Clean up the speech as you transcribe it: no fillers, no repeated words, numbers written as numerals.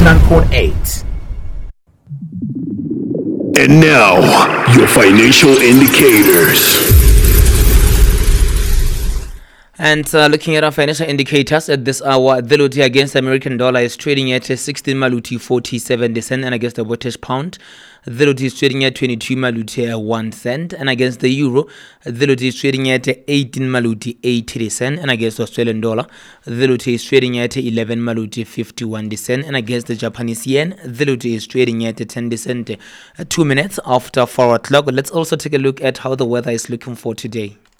99.8. And now, your financial indicators. And looking at our financial indicators at this hour, the Loti against the American dollar is trading at 16 maluti 47 cent, and against the British pound, the Loti is trading at 22 maluti 1 cent, and against the euro, the Loti is trading at 18 maluti 80 cent, and against the Australian dollar, the Loti is trading at 11 maluti 51 cent, and against the Japanese yen, the Loti is trading at 10 cent 2 minutes after 4 o'clock. Let's also take a look at how the weather is looking for today.